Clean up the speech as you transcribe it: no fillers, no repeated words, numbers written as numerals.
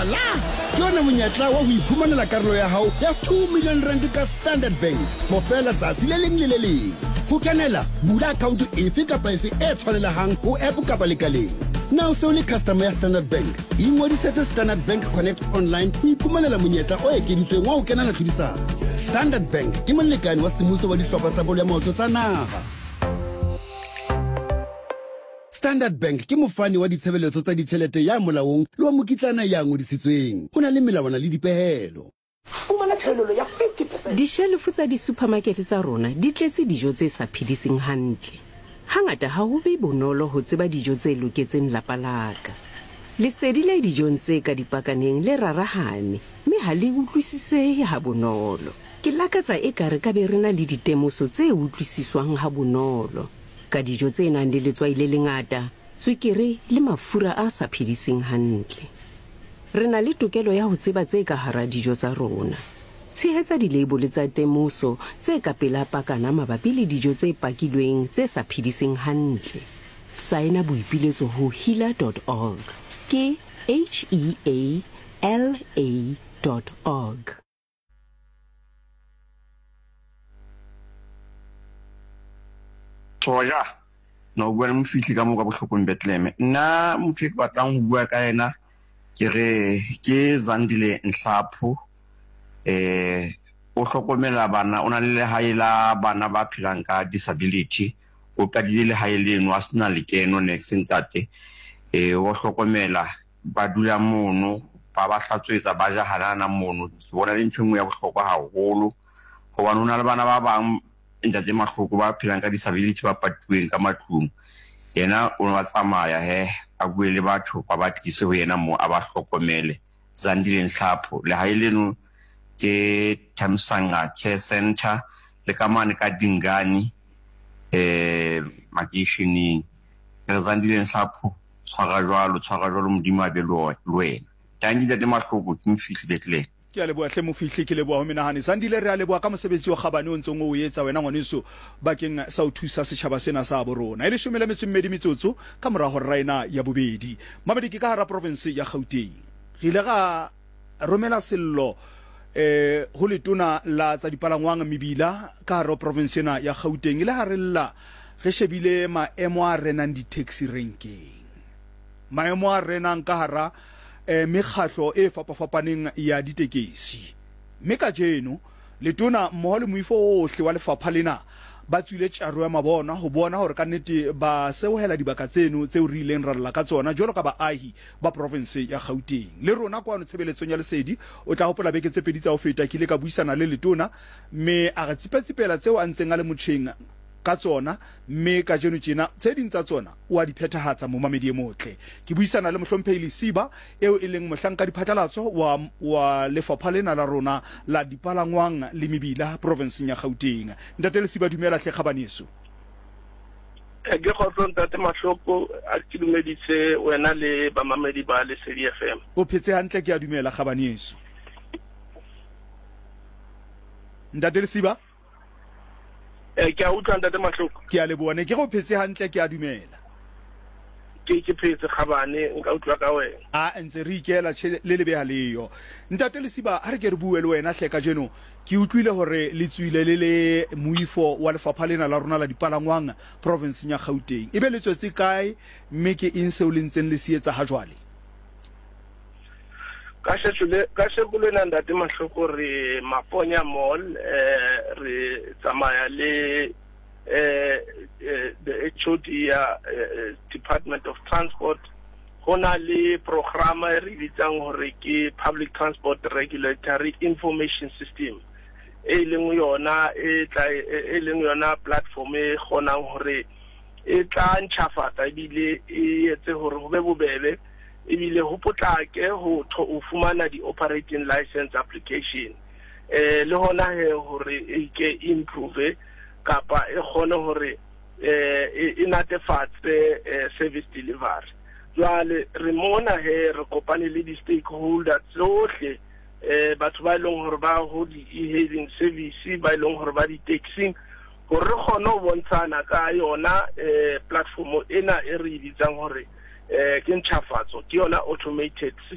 ke yona monyetla wa ho iphumanela karolo ya hao ya 2 million rand ka Standard Bank mo fela tsatsi le leng le le leng. Ho kenela bula account efe kapa efe e tshwanelehang ho app kapa lekaleng. Now so le customer ya Standard Bank ingodisetse Standard Bank Connect online ho iphumanela monyetla o ekeditsweng wa ho kenela tlhodisano. Standard Bank ke molekane wa semmuso wa dihlopha tsa bolo ya maoto tsa naha. Standard Bank ke mofani wa ditshebeletso tsa ditjhelete ya molaong le wa mokitlana ya ngodisitsweng. Ho na le melawana le dipehelo. Fumana thelelo ya 50%. Dishelfu tsa di-supermarket tsa rona di tletse dijo tse sa phediseng hantle. Hangata ha ho be bonolo ho tseba dijo tse loketseng lapa laka. Lesedi le dijong tse ka dipakaneng le rarahane, mme ha le utlwisisehe ha bonolo. Ke lakatsa ekare ka be re na le ditemoso tse utlwisiswang ha bonolo ka dijo tse nang le letswai le lengata, tswekere le mafura a sa phediseng hantle. Re na le tokelo ya ho tseba tse ka hara dijo tsa rona. Tshehetsa dilabole tsa temoso tse ka pela pakana mabapi le dijo tse pakilweng tse sa phediseng hantle. Saena boipiletso ho healer.org. Ke HEALA.org. Soja no bua mo fitli ka mo ka bohlokong Bethlehem. Nna motho ke batlang ho bua ka ena ke re ke Zandile Nhlapho. O hlokomela bana, o na le lehae la bana ba phelang ka disability. O qadile lehae leno a sena lekeno next ntate. O hlokomela ba dula mono ba hlatswetsa ba ja halana mono. Ke bona le ntho ya bohlokwa haholo hobane ona le bana ba bang ntate mahloko ba phelang ka disability ba patuweng ka matlung. Yena o wa tsamaya a bue le batho ba batlise ho yena mo a ba hlokomele. Zandile Nhlapho lehae leno ke Thamsanga Care Center le kamane ka Dingani makishining. Zandile Nhlapho tshwara jwalo modimo a be le wena. Tangi ntate mahloko ke mfihli Bethlehem. Ke a leboa hle mofihli ke leboa ho menahane. Zandile re a leboa ka mosebetsi wa kgabane o ntsong o etsa wena ngwaneso bakeng sa o thusa setjhaba sena sa borona. Ile 12 metsotso ka mora ho raina ya bobedi. Mabedi ke ka hara province ya Gauteng. Re ile ga romela sello ho letona la tsa dipalangwang mebila ka hara province ena ya Gauteng. Ile ha re lla re shebile maemo a renang di-taxi renkeng. Maemo a renang ka hara mekgatlo e fapafapaneng ya ditekesi. Mme ka jeno letona mmoho le moifo ohle wa lefapha lena ba tswile tjaro ya mabona ho bona hore ka nnete ba seohela dibaka tseno tseo re ileng ra lla ka tsona jwalo ka baahi ba province ya Gauteng. Le rona kwano tshebeletsong ya lesedi o tla hopola beke tse pedi tsa ho feta ke ile ka buisana le letona mme a re tsipatsipela tseo a ntseng a le motjheng ka tsona, mme ka jeno tjena tse ding tsa tsona o a di phethahatsa mo mamedi e motle. Ke buisana le mohlomphehi Siba eo e leng mohlanka diphatlalatso wa lefapha lena la rona la dipalangwang le mebila province ya Gauteng. Ntate Siba dumela hle kgabaneso. Ke khotso ntate mahloko a dumeditse wena le ba mamedi ba le Lesedi FM. O phetse hantle ke a dumela kgabaneso. Ntate Siba ke a utlwa ntate mahloko. Ke a leboa ne ke go phetse hantle ke a dumela. Ke phetse khabane nka utlwa ka wena. A ntse re ikela le beha leyo. Ntate Siba ha re ke re bue le wena hle ka jeno ke utlwile hore le tswile le moifo wa lefapha lena la rona la dipalangwang province ya Gauteng. E be le tswetse kae mme ke eng se o lentseng le sietsa ha jwale? Ka shekulena ntate mahloko re Maponya Mall re tsamaya le the HOD Department of Transport hona le programa re bitsang hore ke Public Transport Regulatory Information System e leng yona platform e kgonang hore e tla ntjhafatsa ebile e etse hore ho be bobebe ebile ho potlake ho fumana di operating license application le hona he hore e ke improve kapa e khone hore e natefatse service delivery. Jwale re mona he re kopane le di stakeholders tsohle batho ba ileng hore ba ho di e-hailing service ba ileng hore ba di taxing hore re khone ho bontshana ka yona platform ena e re bitsang hore ke ntjhafatso ke yona automated